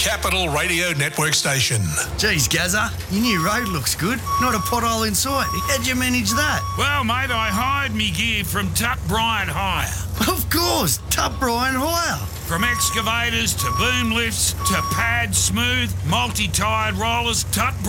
Capital Radio Network station. Geez, Gazza, your new road looks good. Not a pothole in sight. How'd you manage that? Well, mate, I hired me gear from Tuck Bryant Hire. Of course, Tuck Bryant Hire. From excavators to boom lifts to pad smooth, multi-tired rollers, Tuck